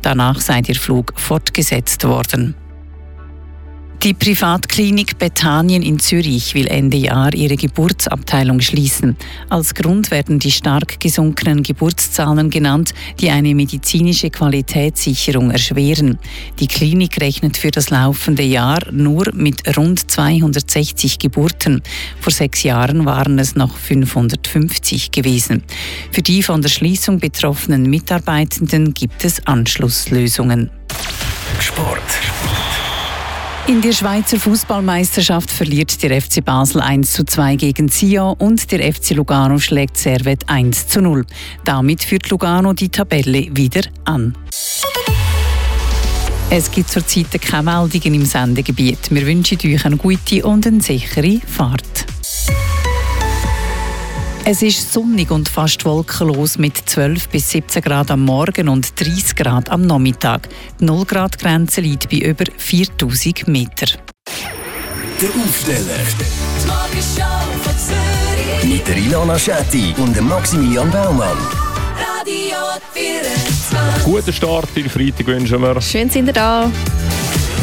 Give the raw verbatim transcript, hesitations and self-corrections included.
Danach sei der Flug fortgesetzt worden. Die Privatklinik Bethanien in Zürich will Ende Jahr ihre Geburtsabteilung schließen. Als Grund werden die stark gesunkenen Geburtszahlen genannt, die eine medizinische Qualitätssicherung erschweren. Die Klinik rechnet für das laufende Jahr nur mit rund zweihundertsechzig Geburten. Vor sechs Jahren waren es noch fünfhundertfünfzig gewesen. Für die von der Schließung betroffenen Mitarbeitenden gibt es Anschlusslösungen. Sport. In der Schweizer Fußballmeisterschaft verliert der F C Basel eins zu zwei gegen Sion und der F C Lugano schlägt Servette eins zu null. Damit führt Lugano die Tabelle wieder an. Es gibt zurzeit keine Meldungen im Sendegebiet. Wir wünschen euch eine gute und eine sichere Fahrt. Es ist sonnig und fast wolkenlos mit zwölf bis siebzehn Grad am Morgen und dreißig Grad am Nachmittag. Die null Grad Grenze liegt bei über viertausend Meter. Der Aufsteller. Die Morgenshow von Zürich. Mit der Ilona Schetti und dem Maximilian Baumann. Radio vierundzwanzig. Guten Start in den Freitag wünschen wir. Schön sind ihr da.